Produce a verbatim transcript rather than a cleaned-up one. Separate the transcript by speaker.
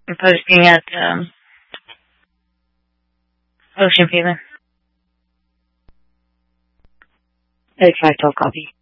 Speaker 1: I'm posting at um, Ocean Fever.
Speaker 2: A fractal copy.